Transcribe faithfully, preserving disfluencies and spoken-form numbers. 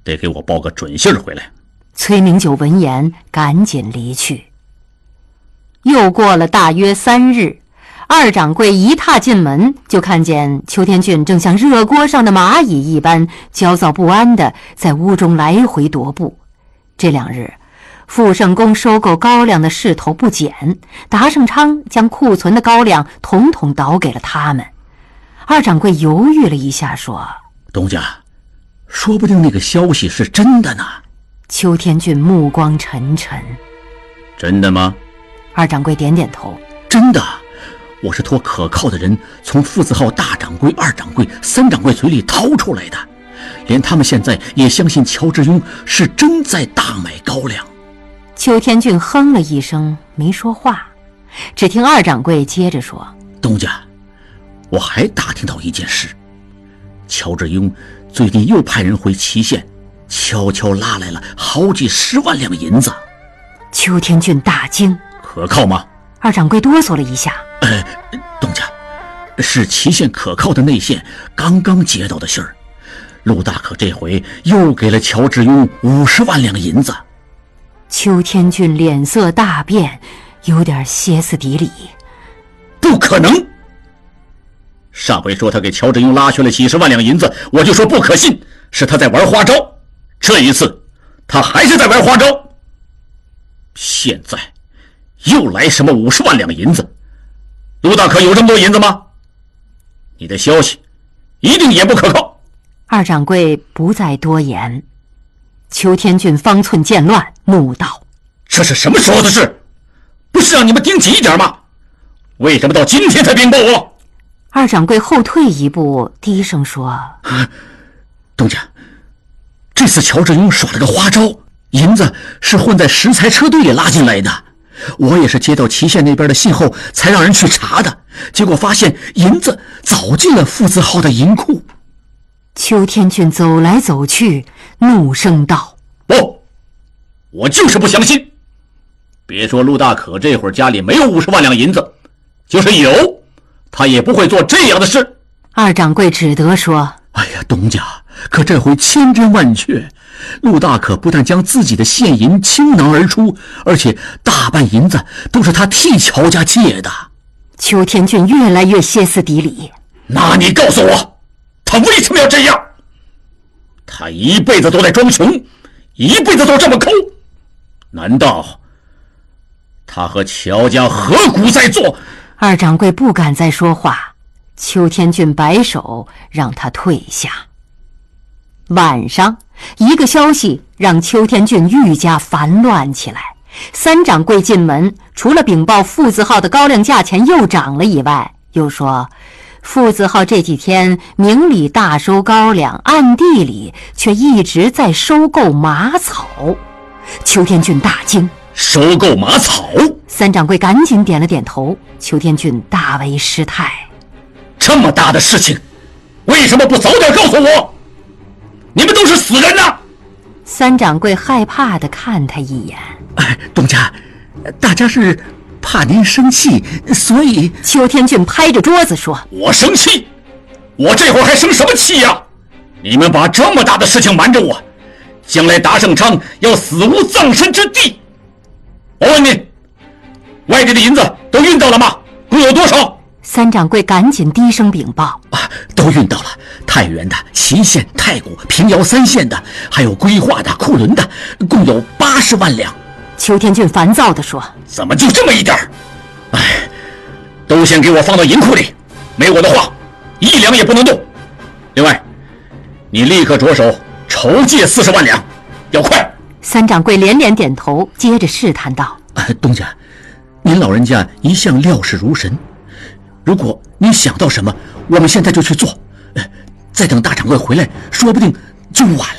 得给我报个准信儿回来。 崔明九闻言赶紧离去。又过了大约三日，二掌柜一踏进门，就看见邱天俊正像热锅上的蚂蚁一般焦躁不安地在屋中来回踱步。这两日富圣宫收购高粱的势头不减，达盛昌将库存的高粱统统倒给了他们。二掌柜犹豫了一下说： 东家，说不定那个消息是真的呢。 邱天俊目光沉沉。 真的吗？ 二掌柜点点头。 真的，我是托可靠的人从父子号大掌柜、二掌柜、三掌柜嘴里掏出来的，连他们现在也相信乔致庸是真在大买高粱。 邱天俊哼了一声，没说话。只听二掌柜接着说： 东家，我还打听到一件事，乔致庸最近又派人回祁县，悄悄拉来了好几十万两银子。 邱天俊大惊： 可靠吗？ 二掌柜哆嗦了一下： 呃，东家，是祁县可靠的内线刚刚接到的信儿，陆大可这回又给了乔致庸五十万两银子。 邱天俊脸色大变，有点歇斯底里： 不可能！上回说他给乔致庸拉去了几十万两银子，我就说不可信，是他在玩花招。这一次他还是在玩花招，现在又来什么五十万两银子？陆大可有这么多银子吗？你的消息一定也不可靠。 二掌柜不再多言。邱天俊方寸渐乱，怒道： 这是什么时候的事？不是让你们盯紧一点吗？为什么到今天才禀报我？ 二掌柜后退一步，低声说： 啊，东家，这次乔致庸耍了个花招，银子是混在食材车队里拉进来的。我也是接到祁县那边的信后才让人去查的，结果发现银子早进了父子号的银库。 邱天俊走来走去，怒声道： 不，我就是不相信。别说陆大可这会儿家里没有五十万两银子，就是有，他也不会做这样的事。 二掌柜只得说： 哎呀，东家，可这回千真万确，陆大可不但将自己的现银倾囊而出，而且大半银子都是他替乔家借的。 邱天俊越来越歇斯底里： 那你告诉我，他为什么要这样？他一辈子都在装穷，一辈子都这么抠，难道他和乔家合股在做？ 二掌柜不敢再说话，邱天俊摆手让他退下。晚上，一个消息让邱天俊愈加烦乱起来。三掌柜进门，除了禀报父子号的高粱价钱又涨了以外，又说父子号这几天明里大收高粱，暗地里却一直在收购马草。邱天俊大惊： 收购马草？ 三掌柜赶紧点了点头。邱天俊大为失态： 这么大的事情，为什么不早点告诉我？你们都是死人呐！ 三掌柜害怕地看他一眼： 哎，东家，大家是怕您生气，所以…… 邱天俊拍着桌子说： 我生气？我这会儿还生什么气呀？你们把这么大的事情瞒着我，将来达盛昌要死无葬身之地。我问你，外地的银子都运到了吗？共有多少？ 三掌柜赶紧低声禀报： 啊，都运到了，太原的、祁县、太谷、平遥三县的，还有规划的、库伦的，共有八十万两。 邱天俊烦躁地说： 怎么就这么一点？哎，都先给我放到银库里，没我的话，一两也不能动。另外，你立刻着手筹借四十万两，要快。 三掌柜连连点头，接着试探道： 啊，东家，您老人家一向料事如神，如果您想到什么，我们现在就去做。呃，再等大掌柜回来，说不定就晚